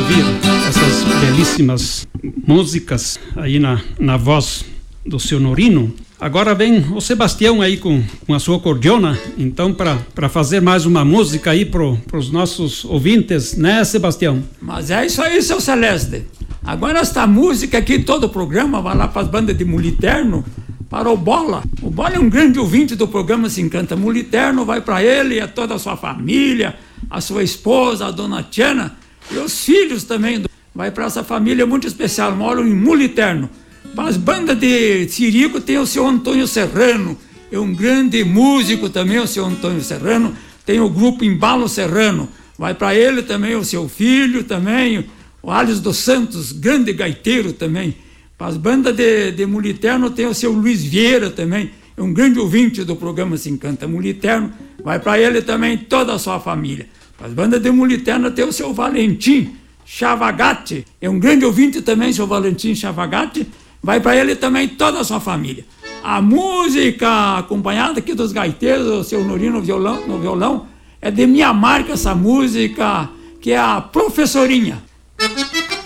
ouvir essas belíssimas músicas aí na voz do seu Norino. Agora vem o Sebastião aí com a sua cordiona, então para fazer mais uma música aí pros nossos ouvintes, né, Sebastião? Mas é isso aí, seu Celeste. Agora esta música aqui, todo o programa vai lá para as bandas de Muliterno, para o Bola. O Bola é um grande ouvinte do programa Se Encanta Muliterno, vai para ele e a toda a sua família, a sua esposa, a dona Tiana, e os filhos também. Vai para essa família muito especial, moram em Muliterno. Para as bandas de Sirico tem o seu Antônio Serrano, é um grande músico também, o seu Antônio Serrano. Tem o grupo Embalo Serrano, vai para ele também o seu filho também, o Alisson dos Santos, grande gaiteiro também. Para as bandas de Muliterno tem o seu Luiz Vieira também, é um grande ouvinte do programa Se Encanta Muliterno, vai para ele também toda a sua família. Para as bandas de Muliterno tem o seu Valentim Chavagatti, é um grande ouvinte também, seu Valentim Chavagatti, vai para ele também toda a sua família. A música acompanhada aqui dos gaiteiros, o seu Norino no violão, é de minha marca essa música, que é a Professorinha.